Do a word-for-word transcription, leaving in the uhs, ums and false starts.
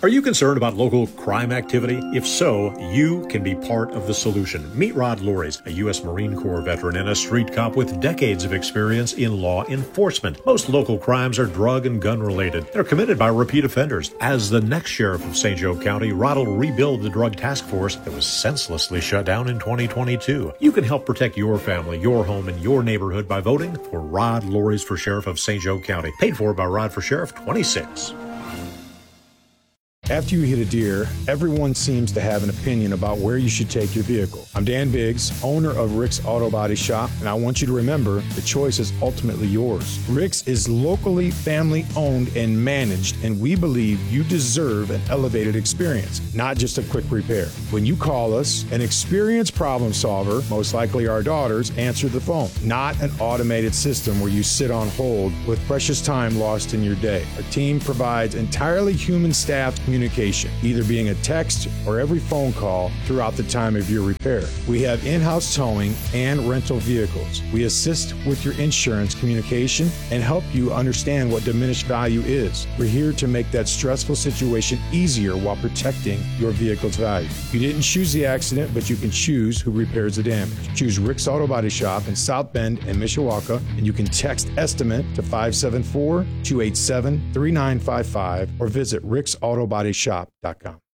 Are you concerned about local crime activity? If so, you can be part of the solution. Meet Rod Loris, a U S Marine Corps veteran and a street cop with decades of experience in law enforcement. Most local crimes are drug and gun related. They're committed by repeat offenders. As the next sheriff of Saint Joe County, Rod will rebuild the drug task force that was senselessly shut down in twenty twenty-two. You can help protect your family, your home, and your neighborhood by voting for Rod Loris for Sheriff of Saint Joe County. Paid for by Rod for Sheriff twenty-six. After you hit a deer, everyone seems to have an opinion about where you should take your vehicle. I'm Dan Biggs, owner of Rick's Auto Body Shop, and I want you to remember the choice is ultimately yours. Rick's is locally family owned and managed, and we believe you deserve an elevated experience, not just a quick repair. When you call us, an experienced problem solver, most likely our daughters, answer the phone, not an automated system where you sit on hold with precious time lost in your day. Our team provides entirely human staffed communication, either being a text or every phone call throughout the time of your repair. We have in-house towing and rental vehicles. We assist with your insurance communication and help you understand what diminished value is. We're here to make that stressful situation easier while protecting your vehicle's value. You didn't choose the accident, but you can choose who repairs the damage. Choose Rick's Auto Body Shop in South Bend and Mishawaka, and you can text estimate to five seven four, two eight seven, three nine five five or visit ricks auto body shop dot com.